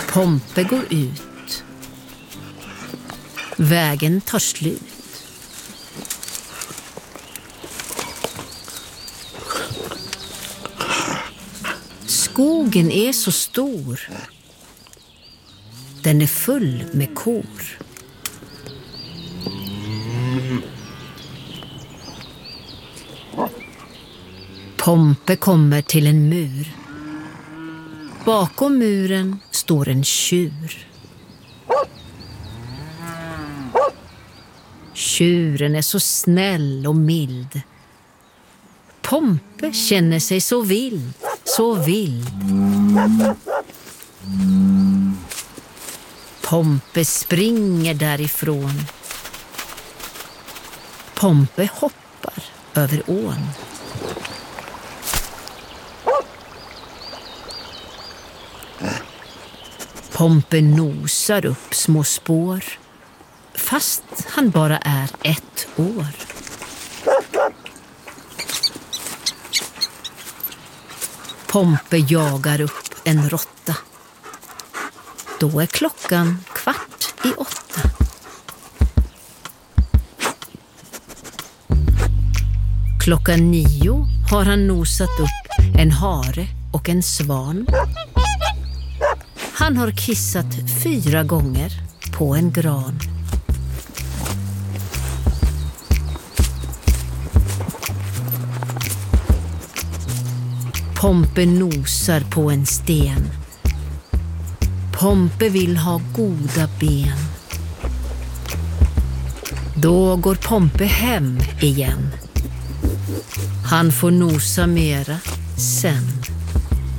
Pompe går ut. Vägen tar slut. Skogen är så stor. Den är full med kor. Pompe kommer till en mur. Bakom muren står en tjur. Tjuren är så snäll och mild. Pompe känner sig så vild, så vild. Pompe springer därifrån. Pompe hoppar över ån. Pompe nosar upp små spår, fast han bara är 1 år. Pompe jagar upp en råtta. Då är klockan 7:15. Klockan 9 har han nosat upp en hare och en svan. Han har kissat 4 gånger på en gran. Pompe nosar på en sten. Pompe vill ha goda ben. Då går Pompe hem igen. Han får nosa mera sen.